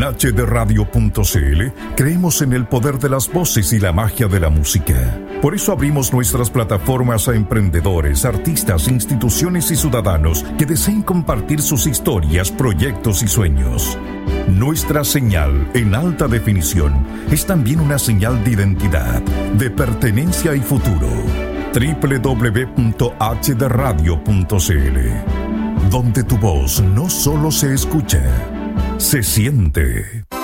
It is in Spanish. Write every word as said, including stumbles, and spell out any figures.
H D radio punto c l creemos en el poder de las voces y la magia de la música. Por eso abrimos nuestras plataformas a emprendedores, artistas, instituciones y ciudadanos que deseen compartir sus historias, proyectos y sueños. Nuestra señal en alta definición es también una señal de identidad, de pertenencia y futuro. doble u doble u doble u punto h d radio punto c l, donde tu voz no solo se escucha, se siente.